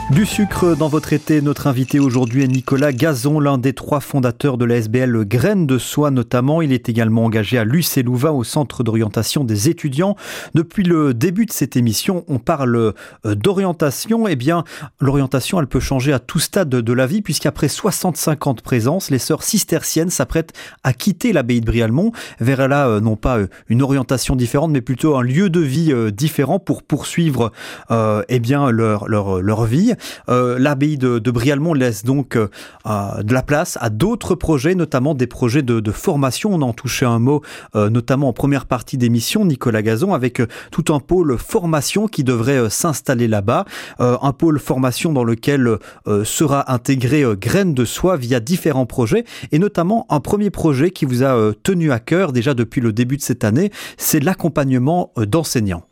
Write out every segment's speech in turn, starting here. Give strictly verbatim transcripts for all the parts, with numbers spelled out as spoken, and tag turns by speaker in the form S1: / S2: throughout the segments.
S1: Du sucre dans votre été, notre invité aujourd'hui est Nicolas Gazon, l'un des trois fondateurs de la S B L Graines de Soie notamment. Il est également engagé à l'U C Louvain au centre d'orientation des étudiants. Depuis le début de cette émission, on parle d'orientation. Eh bien, l'orientation, elle peut changer à tout stade de la vie puisqu'après soixante-cinq ans de présence, les sœurs cisterciennes s'apprêtent à quitter l'abbaye de Brialmont vers là, non pas une orientation différente, mais plutôt un lieu de vie différent pour poursuivre euh, eh bien, leur, leur, leur vie. Euh, l'abbaye de, de Brialmont laisse donc euh, de la place à d'autres projets, notamment des projets de, de formation. On en touchait un mot, euh, notamment en première partie d'émission, Nicolas Gazon, avec euh, tout un pôle formation qui devrait euh, s'installer là-bas. Euh, un pôle formation dans lequel euh, sera intégré euh, Graines de Soie via différents projets, et notamment un premier projet qui vous a euh, tenu à cœur déjà depuis le début de cette année, c'est l'accompagnement euh, d'enseignants.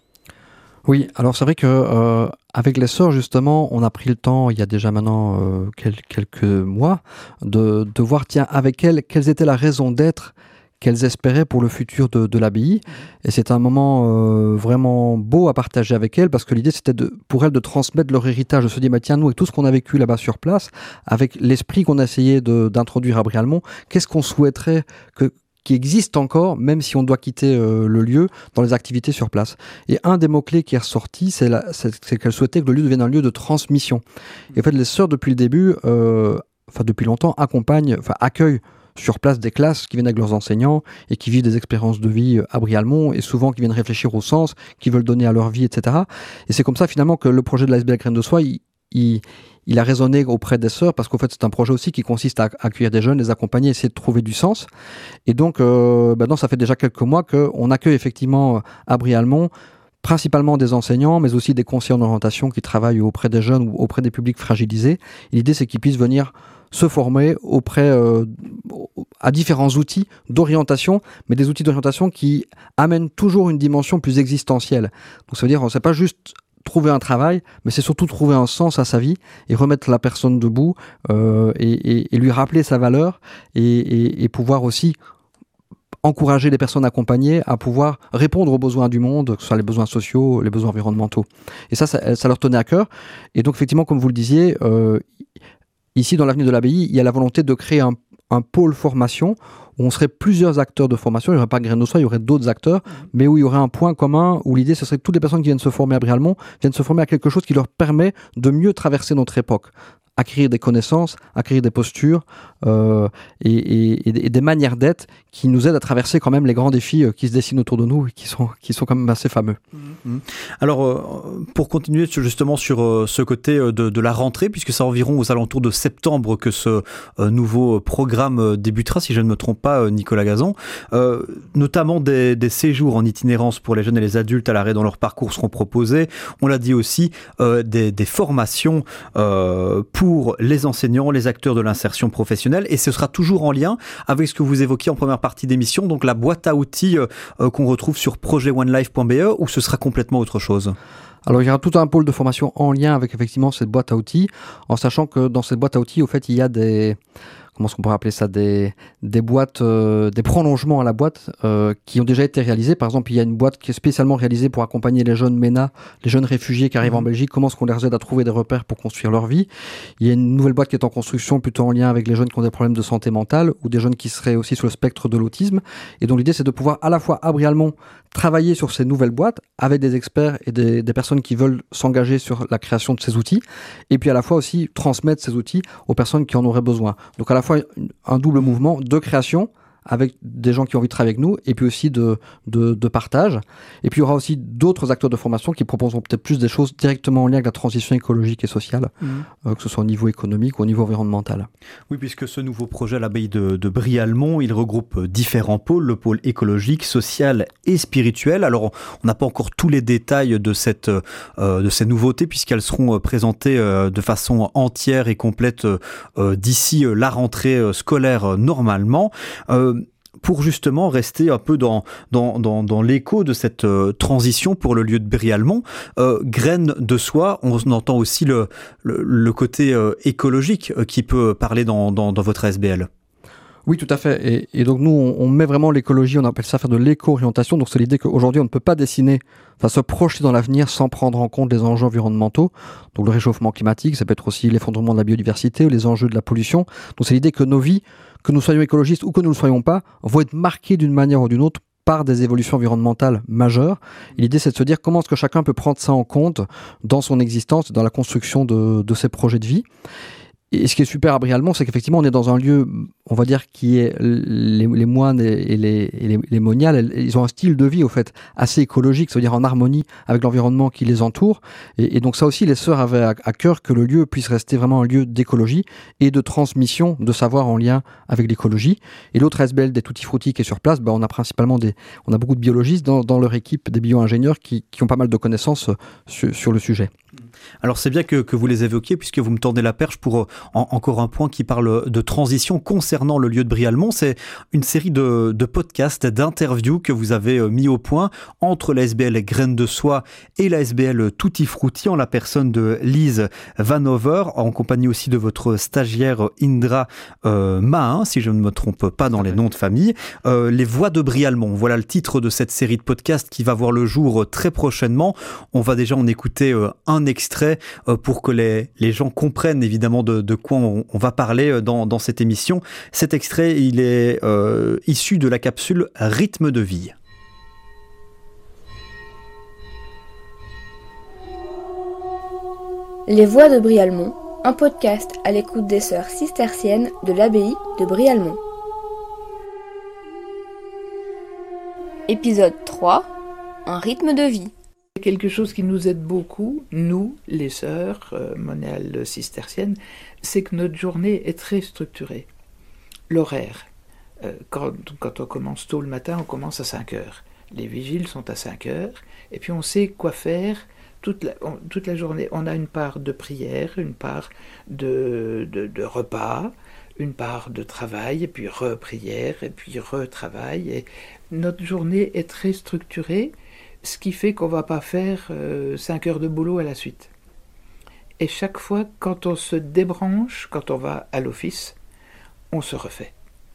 S2: Oui, alors c'est vrai que euh, avec les sœurs justement, on a pris le temps, il y a déjà maintenant euh, quel, quelques mois, de, de voir tiens avec elles quelles étaient la raison d'être qu'elles espéraient pour le futur de, de l'abbaye. Et c'est un moment euh, vraiment beau à partager avec elles, parce que l'idée c'était de, pour elles de transmettre leur héritage, de se dire bah, tiens nous avec tout ce qu'on a vécu là-bas sur place, avec l'esprit qu'on a essayé de, d'introduire à Brialmont, qu'est-ce qu'on souhaiterait que qui existe encore, même si on doit quitter euh, le lieu, dans les activités sur place. Et un des mots-clés qui est ressorti, c'est, la, c'est, c'est qu'elle souhaitait que le lieu devienne un lieu de transmission. Et en fait, les sœurs, depuis le début, euh, enfin depuis longtemps, accompagnent, enfin accueillent sur place des classes qui viennent avec leurs enseignants et qui vivent des expériences de vie à Brialmont, et souvent qui viennent réfléchir au sens, qui veulent donner à leur vie, et cetera. Et c'est comme ça, finalement, que le projet de la S B L Graines de Soie, il, il Il a résonné auprès des sœurs, parce qu'en fait c'est un projet aussi qui consiste à accueillir des jeunes, les accompagner, essayer de trouver du sens. Et donc euh, maintenant ça fait déjà quelques mois qu'on accueille effectivement à Brialmont principalement des enseignants, mais aussi des conseillers en orientation qui travaillent auprès des jeunes ou auprès des publics fragilisés. Et l'idée c'est qu'ils puissent venir se former auprès euh, à différents outils d'orientation, mais des outils d'orientation qui amènent toujours une dimension plus existentielle. Donc ça veut dire c'est pas juste trouver un travail, mais c'est surtout trouver un sens à sa vie et remettre la personne debout euh, et, et, et lui rappeler sa valeur et, et, et pouvoir aussi encourager les personnes accompagnées à pouvoir répondre aux besoins du monde, que ce soit les besoins sociaux, les besoins environnementaux. Et ça, ça, ça leur tenait à cœur. Et donc, effectivement, comme vous le disiez, euh, ici, dans l'avenue de l'abbaye, il y a la volonté de créer un, un pôle formation où on serait plusieurs acteurs de formation. Il n'y aurait pas Graines de Soie, il y aurait d'autres acteurs, mais où il y aurait un point commun, où l'idée, ce serait que toutes les personnes qui viennent se former à Brialmont viennent se former à quelque chose qui leur permet de mieux traverser notre époque, acquérir des connaissances, acquérir des postures euh, et, et, et des manières d'être qui nous aident à traverser quand même les grands défis euh, qui se dessinent autour de nous et qui sont, qui sont quand même assez fameux.
S1: Mmh. Alors, euh, pour continuer justement sur euh, ce côté de, de la rentrée, puisque c'est environ aux alentours de septembre que ce euh, nouveau programme débutera, si je ne me trompe pas, euh, Nicolas Gazon, euh, notamment des, des séjours en itinérance pour les jeunes et les adultes à l'arrêt dans leur parcours seront proposés. On l'a dit aussi, euh, des, des formations euh, pour pour les enseignants, les acteurs de l'insertion professionnelle, et ce sera toujours en lien avec ce que vous évoquiez en première partie d'émission, donc la boîte à outils euh, qu'on retrouve sur projet one life point b e, ou ce sera complètement autre chose?
S2: Alors il y aura tout un pôle de formation en lien avec effectivement cette boîte à outils, en sachant que dans cette boîte à outils, au fait, il y a des... comment est-ce qu'on pourrait appeler ça, des, des boîtes, euh, des prolongements à la boîte euh, qui ont déjà été réalisés. Par exemple, il y a une boîte qui est spécialement réalisée pour accompagner les jeunes MENA, les jeunes réfugiés qui arrivent mmh. en Belgique, comment est-ce qu'on les aide à trouver des repères pour construire leur vie. Il y a une nouvelle boîte qui est en construction, plutôt en lien avec les jeunes qui ont des problèmes de santé mentale ou des jeunes qui seraient aussi sur le spectre de l'autisme. Et donc l'idée, c'est de pouvoir à la fois à Brialmont travailler sur ces nouvelles boîtes avec des experts et des, des personnes qui veulent s'engager sur la création de ces outils, et puis à la fois aussi transmettre ces outils aux personnes qui en auraient besoin. Donc à la fois un double mouvement de création avec des gens qui ont envie de travailler avec nous, et puis aussi de, de, de partage. Et puis il y aura aussi d'autres acteurs de formation qui proposeront peut-être plus des choses directement en lien avec la transition écologique et sociale, mmh. euh, que ce soit au niveau économique ou au niveau environnemental.
S1: Oui, puisque ce nouveau projet à l'abbaye de, de Brialmont, il regroupe différents pôles, le pôle écologique, social et spirituel. Alors on n'a pas encore tous les détails de, cette, euh, de ces nouveautés, puisqu'elles seront présentées euh, de façon entière et complète euh, d'ici euh, la rentrée euh, scolaire euh, normalement. Euh, pour justement rester un peu dans, dans, dans, dans l'écho de cette euh, transition pour le lieu de Brialmont, euh, Graines de Soie, on entend aussi le, le, le côté euh, écologique euh, qui peut parler dans, dans, dans votre S B L.
S2: Oui, tout à fait. Et, et donc nous, on, on met vraiment l'écologie, on appelle ça faire de l'éco-orientation. Donc c'est l'idée qu'aujourd'hui, on ne peut pas dessiner, enfin se projeter dans l'avenir sans prendre en compte les enjeux environnementaux. Donc le réchauffement climatique, ça peut être aussi l'effondrement de la biodiversité ou les enjeux de la pollution. Donc c'est l'idée que nos vies, que nous soyons écologistes ou que nous ne le soyons pas, vont être marquées d'une manière ou d'une autre par des évolutions environnementales majeures. Et l'idée, c'est de se dire comment est-ce que chacun peut prendre ça en compte dans son existence, dans la construction de, de ses projets de vie. Et ce qui est super à Brialmont, c'est qu'effectivement, on est dans un lieu, on va dire, qui est les, les moines et les, et les, les moniales, ils ont un style de vie, au fait, assez écologique, c'est-à-dire en harmonie avec l'environnement qui les entoure. Et, et donc ça aussi, les sœurs avaient à, à cœur que le lieu puisse rester vraiment un lieu d'écologie et de transmission de savoir en lien avec l'écologie. Et l'autre S B L des Tutti Frutti qui est sur place, ben on a principalement des, on a beaucoup de biologistes dans, dans leur équipe, des bio-ingénieurs qui, qui ont pas mal de connaissances sur, sur le sujet.
S1: Alors c'est bien que, que vous les évoquiez puisque vous me tendez la perche pour en, encore un point qui parle de transition concernant le lieu de Brialmont. C'est une série de, de podcasts, d'interviews que vous avez mis au point entre la S B L Graines de Soie et la S B L Tutti Frutti en la personne de Lise Vanover, en compagnie aussi de votre stagiaire Indra euh, Mahin, si je ne me trompe pas dans les noms de famille. Euh, les Voix de Brialmont, voilà le titre de cette série de podcasts qui va voir le jour très prochainement. On va déjà en écouter euh, un extrait euh, pour que les, les gens comprennent évidemment de, de quoi on, on va parler dans, dans cette émission. Cet extrait, il est euh, issu de la capsule Rythme de vie.
S3: Les Voix de Brialmont, un podcast à l'écoute des sœurs cisterciennes de l'abbaye de Brialmont. Épisode trois, un rythme de vie.
S4: Quelque chose qui nous aide beaucoup, nous, les sœurs euh, moniales cisterciennes, c'est que notre journée est très structurée. L'horaire, euh, quand, quand on commence tôt le matin, on commence à cinq heures. Les vigiles sont à cinq heures, et puis on sait quoi faire toute la, on, toute la journée. On a une part de prière, une part de, de, de repas, une part de travail, et puis re-prière, et puis re-travail. Et notre journée est très structurée, ce qui fait qu'on ne va pas faire euh, cinq heures de boulot à la suite. Et chaque fois, quand on se débranche, quand on va à l'office, on se refait.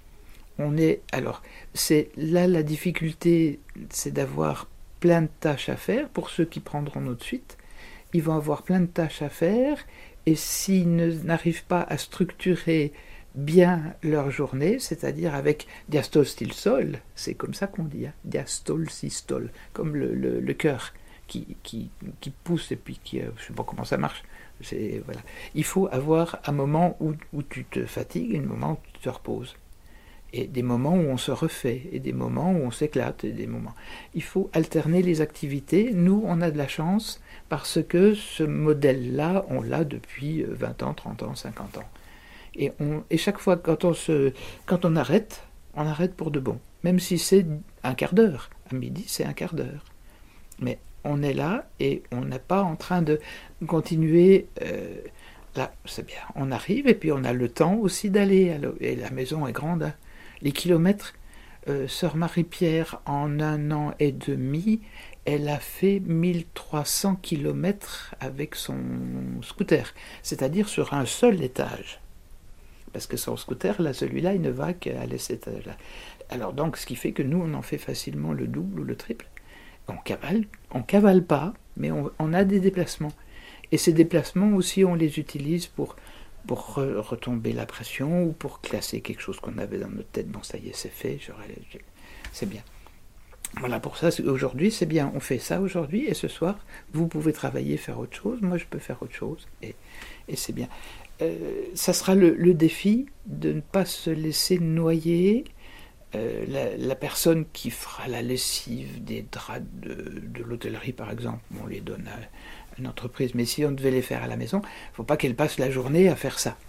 S4: On est, alors, c'est là la difficulté, c'est d'avoir plein de tâches à faire. Pour ceux qui prendront notre suite, ils vont avoir plein de tâches à faire, et s'ils ne, n'arrivent pas à structurer bien leur journée, c'est-à-dire avec diastole, style, sol, c'est comme ça qu'on dit, hein, diastole, systole, comme le, le, le cœur qui, qui, qui pousse et puis qui, euh, je ne sais pas comment ça marche. C'est, voilà. Il faut avoir un moment où, où tu te fatigues et un moment où tu te reposes. Et des moments où on se refait, et des moments où on s'éclate, et des moments. Il faut alterner les activités. Nous, on a de la chance parce que ce modèle-là, on l'a depuis vingt ans, trente ans, cinquante ans. Et, on, et chaque fois, quand on, se, quand on arrête, on arrête pour de bon. Même si c'est un quart d'heure. À midi, c'est un quart d'heure. Mais on est là et on n'est pas en train de continuer. Euh, là, c'est bien. On arrive et puis on a le temps aussi d'aller. Et la maison est grande. Hein. Les kilomètres, euh, sœur Marie-Pierre, en un an et demi, elle a fait mille trois cents kilomètres avec son scooter. C'est-à-dire sur un seul étage. Parce que son scooter, là, celui-là, il ne va qu'à cet étage-là. Alors donc, ce qui fait que nous, on en fait facilement le double ou le triple. On cavale, on cavale pas, mais on, on a des déplacements. Et ces déplacements aussi, on les utilise pour, pour re, retomber la pression ou pour classer quelque chose qu'on avait dans notre tête. Bon, ça y est, c'est fait, c'est bien. Voilà, pour ça, aujourd'hui, c'est bien. On fait ça aujourd'hui, et ce soir, vous pouvez travailler, faire autre chose. Moi, je peux faire autre chose, et, et c'est bien. Euh, ça sera le, le défi de ne pas se laisser noyer. Euh, la, la personne qui fera la lessive des draps de, de l'hôtellerie, par exemple, on les donne à une entreprise, mais si on devait les faire à la maison, il ne faut pas qu'elle passe la journée à faire ça.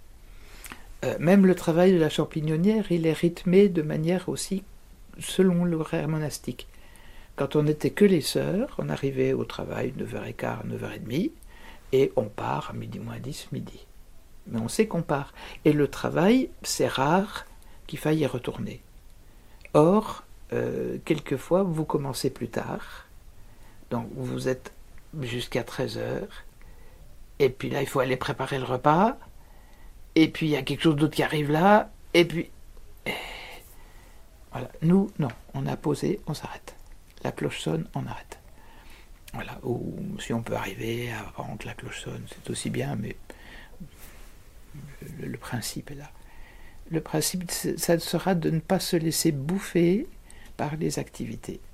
S4: Euh, même le travail de la champignonnière, il est rythmé de manière aussi selon l'horaire monastique. Quand on n'était que les sœurs, on arrivait au travail neuf heures quinze, neuf heures trente, et on part à midi moins dix, midi. Mais on sait qu'on part. Et le travail, c'est rare qu'il faille y retourner. Or, euh, quelquefois, vous commencez plus tard. Donc, vous êtes jusqu'à treize heures. Et puis là, il faut aller préparer le repas. Et puis, il y a quelque chose d'autre qui arrive là. Et puis, Voilà. Nous, non, on a posé, on s'arrête. La cloche sonne, on arrête. Voilà. Ou si on peut arriver avant que la cloche sonne, c'est aussi bien, mais le, le principe est là. Le principe, ça sera de ne pas se laisser bouffer par les activités.